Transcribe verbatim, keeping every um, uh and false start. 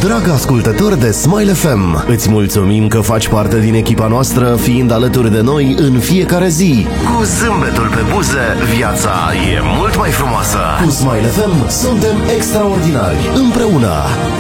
Drag ascultător de Smile F M, îți mulțumim că faci parte din echipa noastră, fiind alături de noi în fiecare zi. Cu zâmbetul pe buze, viața e mult mai frumoasă. Cu Smile F M suntem extraordinari, împreună.